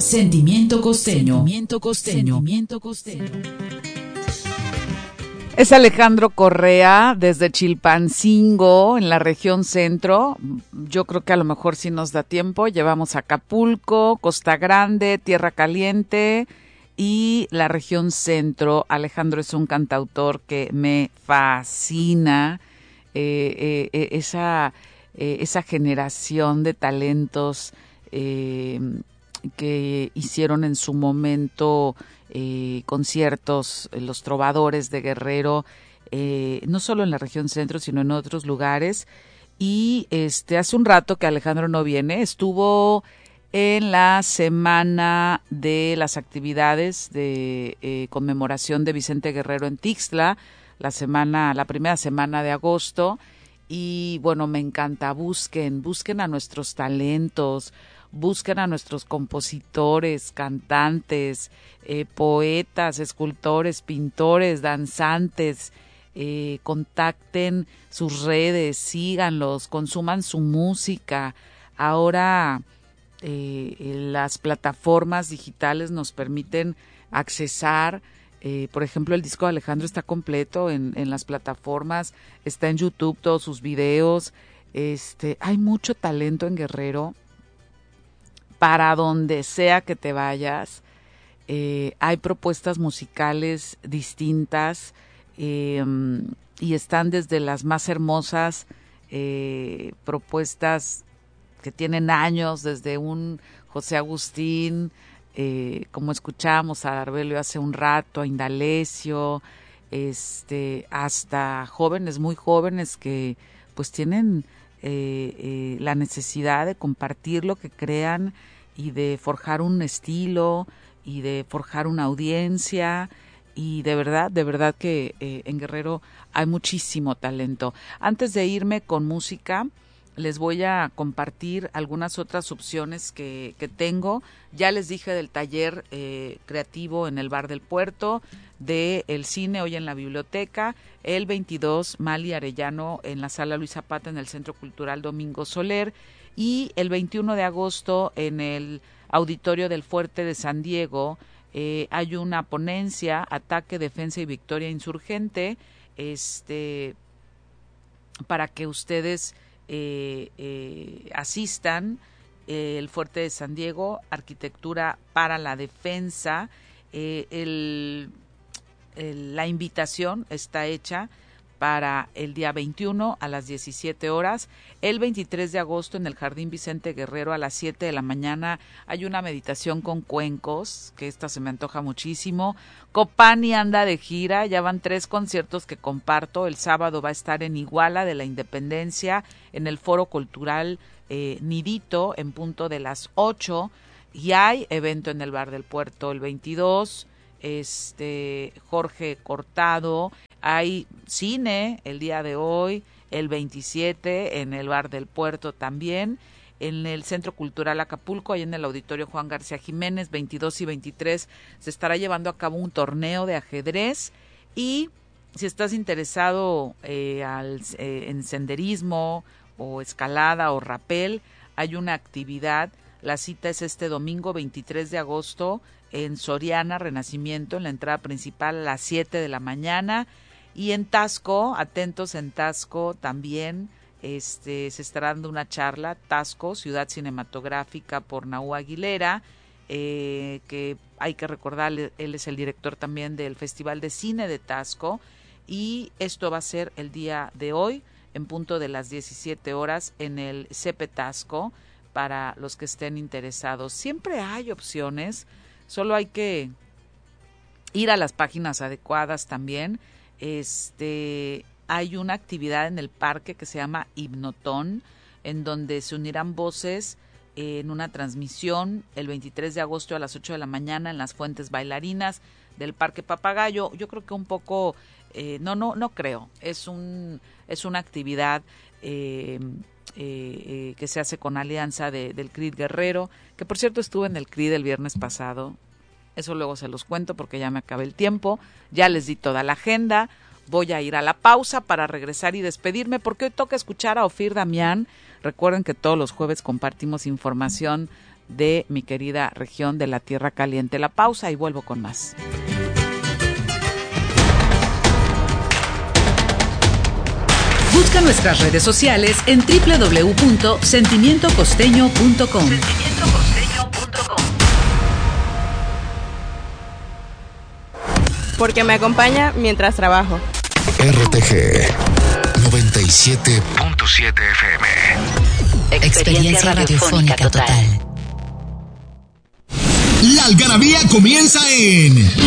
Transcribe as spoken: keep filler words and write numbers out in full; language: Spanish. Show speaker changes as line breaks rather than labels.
Sentimiento costeño. Sentimiento costeño. Sentimiento costeño.
Es Alejandro Correa desde Chilpancingo, en la región centro. Yo creo que a lo mejor sí nos da tiempo. Llevamos Acapulco, Costa Grande, Tierra Caliente y la región centro. Alejandro es un cantautor que me fascina. Eh, eh, esa, eh, esa generación de talentos eh, que hicieron en su momento eh, conciertos, los trovadores de Guerrero, eh, no solo en la región centro, sino en otros lugares. Y este hace un rato que Alejandro no viene, estuvo en la semana de las actividades de eh, conmemoración de Vicente Guerrero en Tixtla, la semana, la primera semana de agosto. Y bueno, me encanta, busquen, busquen a nuestros talentos, busquen a nuestros compositores, cantantes, eh, poetas, escultores, pintores, danzantes, eh, contacten sus redes, síganlos, consuman su música. Ahora eh, las plataformas digitales nos permiten accesar. Eh, por ejemplo, el disco de Alejandro está completo en, en las plataformas, está en YouTube todos sus videos. Este, hay mucho talento en Guerrero. Para donde sea que te vayas, eh, hay propuestas musicales distintas eh, y están desde las más hermosas eh, propuestas que tienen años, desde un José Agustín, eh, como escuchábamos a Arbelio hace un rato, a Indalecio, este, hasta jóvenes, muy jóvenes que pues tienen eh, eh, la necesidad de compartir lo que crean y de forjar un estilo y de forjar una audiencia. Y de verdad, de verdad que eh, en Guerrero hay muchísimo talento. Antes de irme con música, les voy a compartir algunas otras opciones que, que tengo. Ya les dije del taller eh, creativo en el Bar del Puerto, de el cine hoy en la biblioteca, el veintidós Mali Arellano en la Sala Luis Zapata en el Centro Cultural Domingo Soler, y el veintiuno de agosto en el Auditorio del Fuerte de San Diego eh, hay una ponencia, Ataque, Defensa y Victoria Insurgente, este, para que ustedes eh, eh, asistan. Eh, el Fuerte de San Diego, Arquitectura para la Defensa. Eh, el, el, la invitación está hecha para el día veintiuno a las diecisiete horas. El veintitrés de agosto en el Jardín Vicente Guerrero a las siete de la mañana hay una meditación con cuencos, que esta se me antoja muchísimo. Copani anda de gira, ya van tres conciertos que comparto. El sábado va a estar en Iguala de la Independencia, en el Foro Cultural eh, Nidito, en punto de las ocho. Y hay evento en el Bar del Puerto el veintidós, este Jorge Cortado. Hay cine el día de hoy, el veintisiete, en el Bar del Puerto también, en el Centro Cultural Acapulco, ahí en el Auditorio Juan García Jiménez, veintidós y veintitrés, se estará llevando a cabo un torneo de ajedrez. Y si estás interesado eh, al, eh, en senderismo o escalada o rapel, hay una actividad. La cita es este domingo veintitrés de agosto en Soriana Renacimiento, en la entrada principal a las siete de la mañana. Y en Tasco, atentos en Tasco también, este se estará dando una charla, Tasco, Ciudad Cinematográfica, por Naú Aguilera, eh, que hay que recordarle, él es el director también del Festival de Cine de Tasco, y esto va a ser el día de hoy, en punto de las diecisiete horas, en el C P Tasco, para los que estén interesados. Siempre hay opciones, solo hay que ir a las páginas adecuadas también. Este, hay una actividad en el parque que se llama Hipnotón, en donde se unirán voces eh, en una transmisión el veintitrés de agosto a las ocho de la mañana en las fuentes bailarinas del Parque Papagayo. Yo creo que un poco, eh, no, no, no creo, es un, es una actividad eh, eh, eh, que se hace con alianza de, del C R I D Guerrero, que por cierto estuve en el C R I D el viernes pasado. Eso luego se los cuento porque ya me acabé el tiempo, ya les di toda la agenda. Voy a ir a la pausa para regresar y despedirme, porque hoy toca escuchar a Ofir Damián. Recuerden que todos los jueves compartimos información de mi querida región de la Tierra Caliente. La pausa y vuelvo con más.
Busca nuestras redes sociales en doble u doble u doble u punto sentimiento costeño punto com. sentimiento costeño punto com.
Porque me acompaña mientras trabajo.
R T G noventa y siete punto siete F M.
Experiencia radiofónica total.
La algarabía comienza en